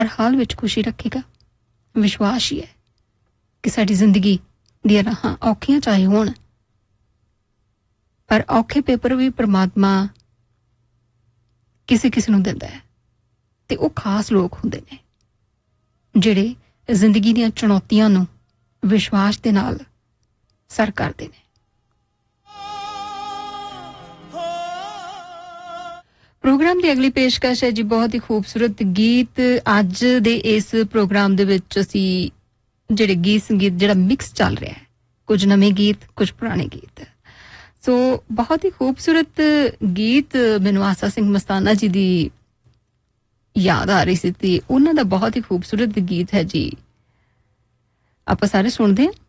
ਹਰ ਹਾਲ ਵਿੱਚ ਖੁਸ਼ੀ ਰੱਖੇਗਾ। ਵਿਸ਼ਵਾਸ ਹੀ ਹੈ ਕਿ ਸਾਡੀ ਜ਼ਿੰਦਗੀ ਦੀਆਂ ਰਾਹਾਂ ਔਖੀਆਂ ਚਾਹੇ ਹੋਣ, ਪਰ ਔਖੇ ਪੇਪਰ ਵੀ ਪ੍ਰਮਾਤਮਾ ਕਿਸੇ ਕਿਸੇ ਨੂੰ ਦਿੰਦਾ ਹੈ ਤੇ ਉਹ ਖਾਸ ਲੋਕ ਹੁੰਦੇ ਨੇ ਜਿਹੜੇ ਜ਼ਿੰਦਗੀ ਦੀਆਂ ਚੁਣੌਤੀਆਂ ਨੂੰ ਵਿਸ਼ਵਾਸ ਦੇ ਨਾਲ ਸਰ ਕਰਦੇ ਨੇ। ਪ੍ਰੋਗਰਾਮ ਦੀ ਅਗਲੀ ਪੇਸ਼ਕਸ਼ ਹੈ ਜੀ ਬਹੁਤ ਹੀ ਖੂਬਸੂਰਤ ਗੀਤ। ਅੱਜ ਦੇ ਇਸ ਪ੍ਰੋਗਰਾਮ ਦੇ ਵਿੱਚ ਅਸੀਂ ਜਿਹੜੇ ਗੀਤ ਸੰਗੀਤ ਜਿਹੜਾ ਮਿਕਸ ਚੱਲ ਰਿਹਾ ਹੈ, ਕੁਝ ਨਵੇਂ ਗੀਤ ਕੁਝ ਪੁਰਾਣੇ ਗੀਤ। ਸੋ ਬਹੁਤ ਹੀ ਖੂਬਸੂਰਤ ਗੀਤ ਮੈਨੂੰ ਆਸਾ ਸਿੰਘ ਮਸਤਾਨਾ ਜੀ ਦੀ ਯਾਦ ਆ ਰਹੀ ਸੀ ਤੇ ਉਹਨਾਂ ਦਾ ਬਹੁਤ ਹੀ ਖੂਬਸੂਰਤ ਗੀਤ ਹੈ ਜੀ, ਆਪਾਂ ਸਾਰੇ ਸੁਣਦੇ ਹਾਂ।